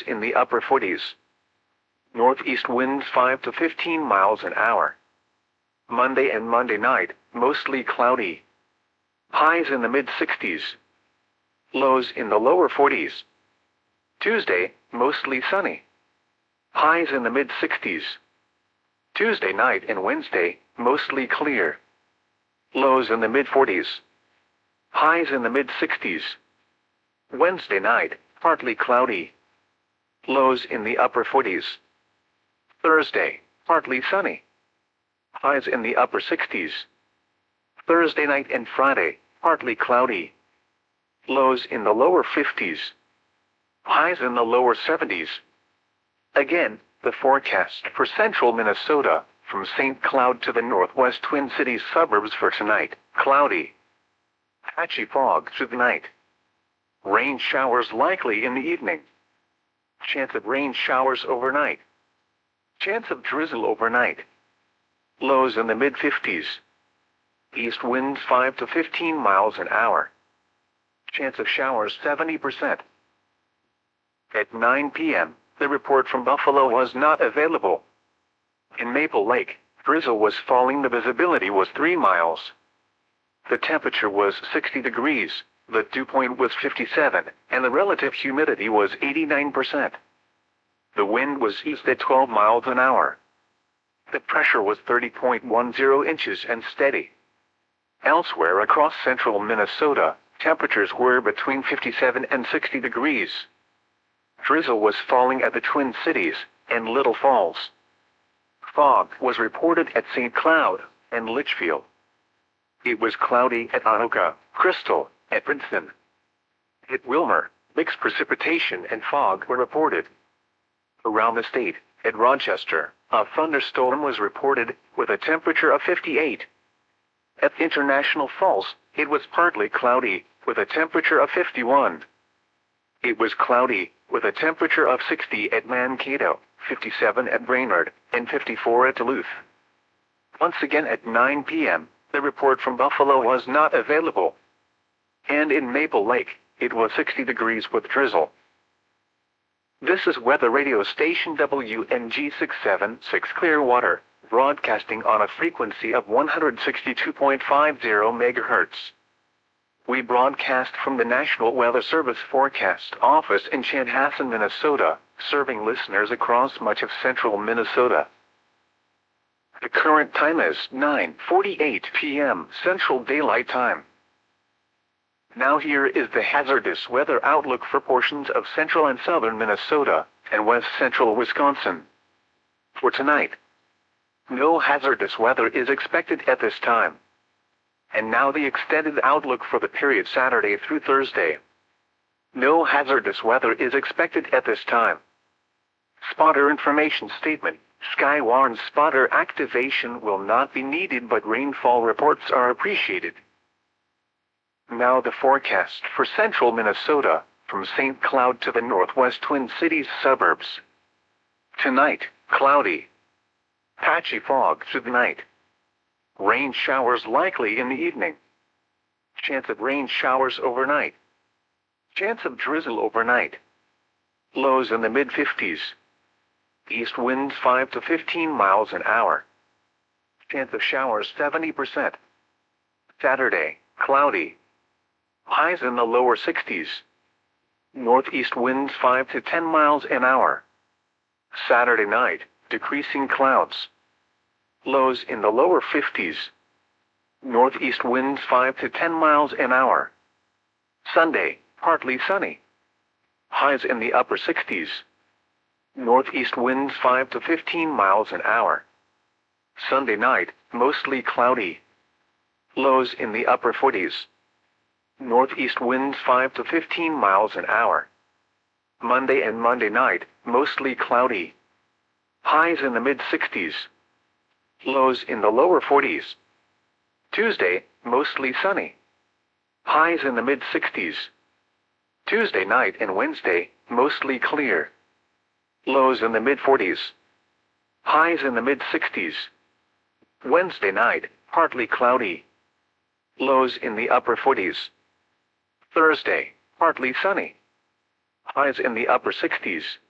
in the upper 40s. Northeast winds 5 to 15 miles an hour. Monday and Monday night, mostly cloudy. Highs in the mid-60s. Lows in the lower 40s. Tuesday, mostly sunny. Highs in the mid-60s. Tuesday night and Wednesday, mostly clear. Lows in the mid-40s. Highs in the mid-60s. Wednesday night, partly cloudy. Lows in the upper 40s. Thursday, partly sunny. Highs in the upper 60s. Thursday night and Friday, partly cloudy. Lows in the lower 50s. Highs in the lower 70s. Again, the forecast for central Minnesota, from St. Cloud to the northwest Twin Cities suburbs for tonight: cloudy. Patchy fog through the night. Rain showers likely in the evening. Chance of rain showers overnight. Chance of drizzle overnight. Lows in the mid-50s. East winds 5 to 15 miles an hour. Chance of showers 70%. At 9 p.m., the report from Buffalo was not available. In Maple Lake, drizzle was falling. The visibility was 3 miles. The temperature was 60 degrees, the dew point was 57, and the relative humidity was 89%. The wind was east at 12 miles an hour. The pressure was 30.10 inches and steady. Elsewhere across central Minnesota, temperatures were between 57 and 60 degrees. Drizzle was falling at the Twin Cities and Little Falls. Fog was reported at St. Cloud and Litchfield. It was cloudy at Anoka, Crystal, and Princeton. At Wilmer, mixed precipitation and fog were reported. Around the state, at Rochester, a thunderstorm was reported with a temperature of 58. At International Falls, it was partly cloudy with a temperature of 51. It was cloudy with a temperature of 60 at Mankato, 57 at Brainerd, and 54 at Duluth. Once again at 9 p.m., the report from Buffalo was not available. And in Maple Lake, it was 60 degrees with drizzle. This is weather radio station WNG 676 Clearwater, broadcasting on a frequency of 162.50 MHz. We broadcast from the National Weather Service Forecast Office in Chanhassen, Minnesota, serving listeners across much of central Minnesota. The current time is 9:48 p.m. Central Daylight Time. Now here is the hazardous weather outlook for portions of central and southern Minnesota and west central Wisconsin. For tonight, no hazardous weather is expected at this time. And now the extended outlook for the period Saturday through Thursday. No hazardous weather is expected at this time. Spotter information statement: Skywarn spotter activation will not be needed, but rainfall reports are appreciated. Now the forecast for central Minnesota, from St. Cloud to the northwest Twin Cities suburbs. Tonight, cloudy. Patchy fog through the night. Rain showers likely in the evening. Chance of rain showers overnight. Chance of drizzle overnight. Lows in the mid-50s. East winds 5 to 15 miles an hour. Chance of showers 70%. Saturday, cloudy. Highs in the lower 60s. Northeast winds 5 to 10 miles an hour. Saturday night, decreasing clouds. Lows in the lower 50s. Northeast winds 5 to 10 miles an hour. Sunday, partly sunny. Highs in the upper 60s. Northeast winds 5 to 15 miles an hour. Sunday night, mostly cloudy. Lows in the upper 40s. Northeast winds 5 to 15 miles an hour. Monday and Monday night, mostly cloudy. Highs in the mid-60s. Lows in the lower 40s. Tuesday, mostly sunny. Highs in the mid-60s. Tuesday night and Wednesday, mostly clear. Lows in the mid-40s. Highs in the mid-60s. Wednesday night, partly cloudy. Lows in the upper 40s. Thursday, partly sunny. Highs in the upper 60s.